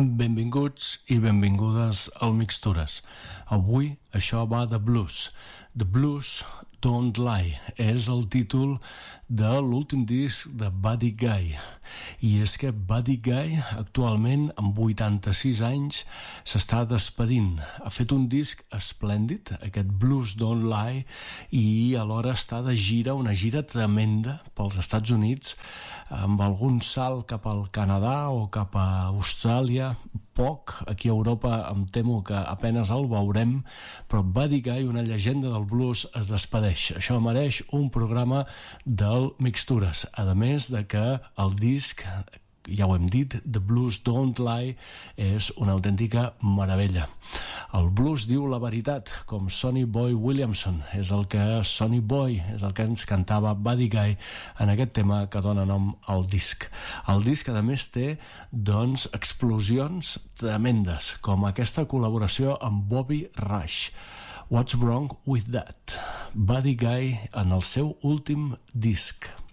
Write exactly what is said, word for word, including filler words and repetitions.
Benvinguts i benvingudes al Mixtures. Avui això va de blues. The Blues Don't Lie és el títol de l'últim disc de Buddy Guy. I és que Buddy Guy actualment amb vuitanta-sis anys s'està despedint. Ha fet un disc esplèndid, aquest Blues Don't Lie, i alhora està de gira, una gira tremenda pels Estats Units, amb algun salt cap al Canadà o cap a Austràlia, poc. Aquí a Europa em temo que apenes el veurem, però Buddy Guy, una llegenda del blues, es despedeix. Això mereix un programa del Mixtures, a més de que el disc, ja ho hem dit, The Blues Don't Lie, és una autèntica meravella. El blues diu la veritat, com Sonny Boy Williamson. És el que Sonny Boy, és el que ens cantava Buddy Guy en aquest tema que dona nom al disc. El disc, a més, té, doncs, explosions tremendes, com aquesta col·laboració amb Bobby Rush. What's Wrong With That? Buddy Guy en el seu últim disc.